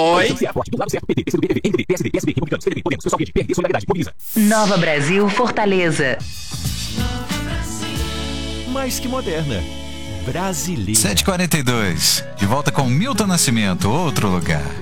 Oi. Nova Brasil, Fortaleza. Mais que moderna. Brasileira. 7h42. De volta com Milton Nascimento, outro lugar.